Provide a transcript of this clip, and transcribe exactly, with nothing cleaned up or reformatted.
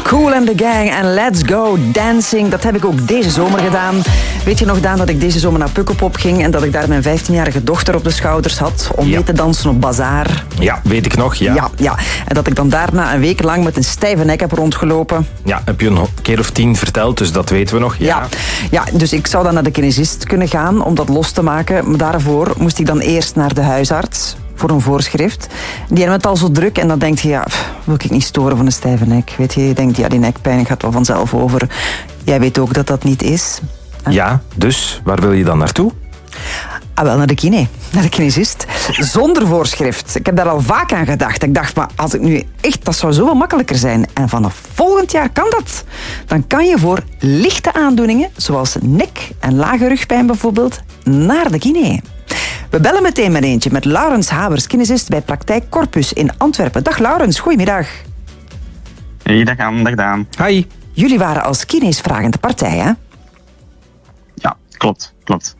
Kool and the Gang en Let's Go Dancing. Dat heb ik ook deze zomer gedaan. Weet je nog, Daan, dat ik deze zomer naar Pukkelpop ging en dat ik daar mijn vijftienjarige dochter op de schouders had om Ja. mee te dansen op Bazaar? Ja, weet ik nog, ja. Ja, ja. En dat ik dan daarna een week lang met een stijve nek heb rondgelopen. Ja, heb je een keer of tien verteld, dus dat weten we nog. Ja. Ja. Ja, dus ik zou dan naar de kinesist kunnen gaan om dat los te maken. Maar daarvoor moest ik dan eerst naar de huisarts voor een voorschrift. Die hebben het al zo druk en dan denk je, ja, pff, wil ik niet storen van een stijve nek. Weet je, je denkt, ja, die nekpijn gaat wel vanzelf over. Jij weet ook dat dat niet is. Ja, dus waar wil je dan naartoe? Ah, wel, naar de kine. Naar de kinesist. Zonder voorschrift. Ik heb daar al vaak aan gedacht. Ik dacht, maar als ik nu echt... Dat zou zoveel makkelijker zijn. En vanaf volgend jaar kan dat. Dan kan je voor lichte aandoeningen, zoals nek- en lage rugpijn bijvoorbeeld, naar de kine. We bellen meteen met eentje, met Laurens Habers, kinesist bij Praktijk Corpus in Antwerpen. Dag Laurens, goedemiddag. Hey, dag Anne, dag Daan. Hi. Jullie waren als kines vragende partij, hè? Ja, klopt, klopt.